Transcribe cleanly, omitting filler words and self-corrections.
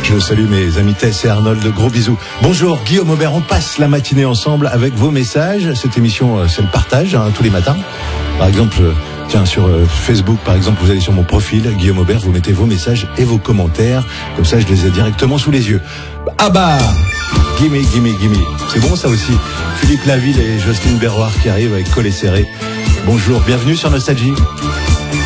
Je salue mes amis Tess et Arnold, gros bisous. Bonjour Guillaume Aubert, on passe la matinée ensemble avec vos messages. Cette émission, c'est le partage, tous les matins. Par exemple, tiens, sur Facebook, par exemple, vous allez sur mon profil, Guillaume Aubert, vous mettez vos messages et vos commentaires. Comme ça, je les ai directement sous les yeux. Ah bah, gimme. C'est bon ça aussi. Philippe Laville et Jocelyne Berroir qui arrivent avec Collet Serré. Bonjour, bienvenue sur Nostalgie.